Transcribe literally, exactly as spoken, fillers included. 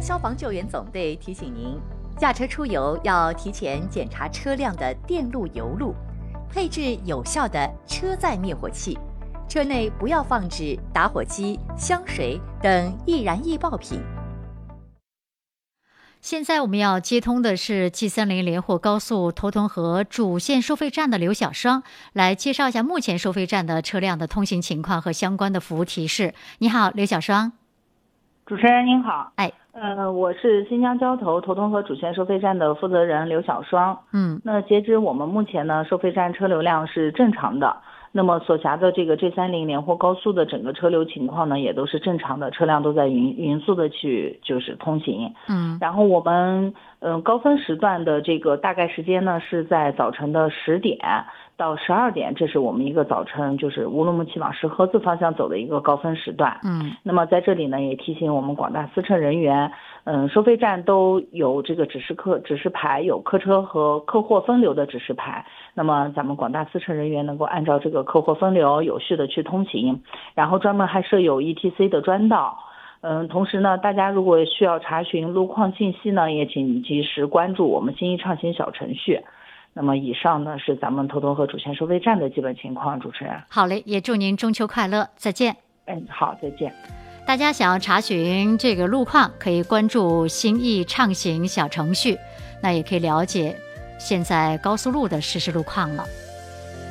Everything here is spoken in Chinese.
消防救援总队提醒您，驾车出游要提前检查车辆的电路油路，配置有效的车载灭火器，车内不要放置打火机、香水等易燃易爆品。 现在我们要接通的是 G 三零 连霍高速头通河主线收费站的刘小双，来介绍一下目前收费站的车辆的通行情况和相关的服务提示。你好，刘小双。 主持人您好， 哎， 呃，我是新疆交投头通河主线收费站的负责人刘小双。 嗯， 那截止我们目前呢，收费站车流量是正常的。那么所辖的这个 G 三零 连霍高速的整个车流情况呢，也都是正常的，车辆都在匀匀速的去就是通行。 嗯， 然后我们嗯、呃、高峰时段的这个大概时间呢是在早晨的十点到十二点，这是我们一个早晨就是乌鲁木齐往石河子方向走的一个高峰时段。 嗯， 那么在这里呢，也提醒我们广大司乘人员，嗯，收费站都有这个指示客指示牌，有客车和客货分流的指示牌。那么咱们广大司乘人员能够按照这个客货分流有序的去通行，然后专门还设有 E T C 的专道。嗯，同时呢，大家如果需要查询路况信息呢，也请及时关注我们新一畅行小程序。那么以上呢是咱们头通河主线收费站的基本情况，主持人。 好嘞，也祝您中秋快乐，再见。 嗯，好，再见。 大家想要查询这个路况，可以关注新义畅行小程序，那也可以了解现在高速路的实时路况了。